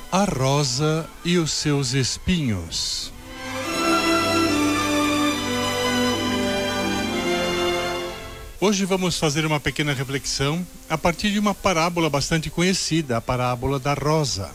A rosa e os seus espinhos. Hoje vamos fazer uma pequena reflexão a partir de uma parábola bastante conhecida, a parábola da rosa.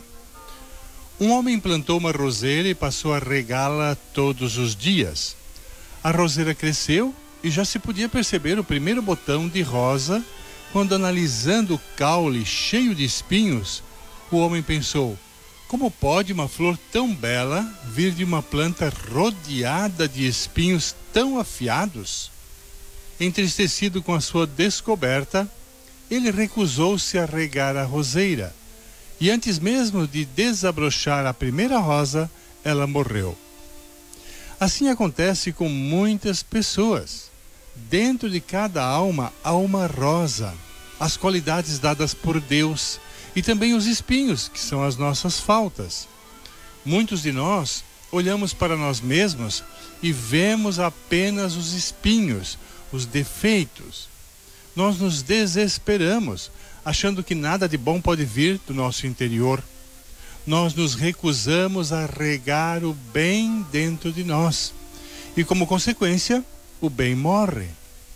Um homem plantou uma roseira e passou a regá-la todos os dias. A roseira cresceu e já se podia perceber o primeiro botão de rosa quando, analisando o caule cheio de espinhos, o homem pensou: como pode uma flor tão bela vir de uma planta rodeada de espinhos tão afiados? Entristecido com a sua descoberta, ele recusou-se a regar a roseira, e antes mesmo de desabrochar a primeira rosa, ela morreu. Assim acontece com muitas pessoas. Dentro de cada alma há uma rosa, as qualidades dadas por Deus, e também os espinhos, que são as nossas faltas. Muitos de nós olhamos para nós mesmos e vemos apenas os espinhos, os defeitos. Nós nos desesperamos, achando que nada de bom pode vir do nosso interior. Nós nos recusamos a regar o bem dentro de nós. E como consequência, o bem morre.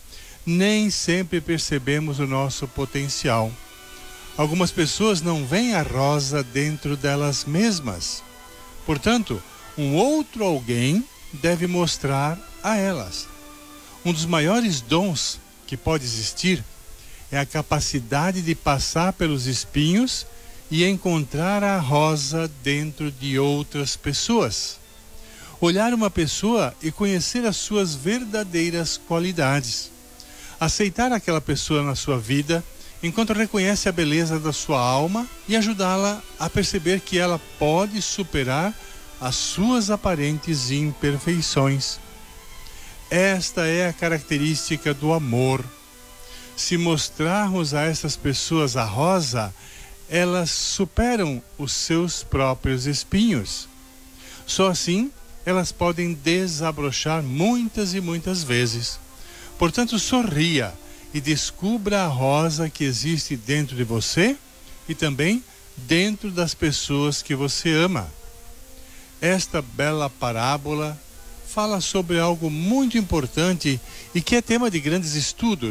Nem sempre percebemos o nosso potencial. Algumas pessoas não veem a rosa dentro delas mesmas. Portanto, um outro alguém deve mostrar a elas. Um dos maiores dons que pode existir é a capacidade de passar pelos espinhos e encontrar a rosa dentro de outras pessoas. Olhar uma pessoa e conhecer as suas verdadeiras qualidades. Aceitar aquela pessoa na sua vida enquanto reconhece a beleza da sua alma e ajudá-la a perceber que ela pode superar as suas aparentes imperfeições. Esta é a característica do amor. Se mostrarmos a essas pessoas a rosa, elas superam os seus próprios espinhos. Só assim, elas podem desabrochar muitas e muitas vezes. Portanto, sorria e descubra a rosa que existe dentro de você e também dentro das pessoas que você ama. Esta bela parábola fala sobre algo muito importante e que é tema de grandes estudos.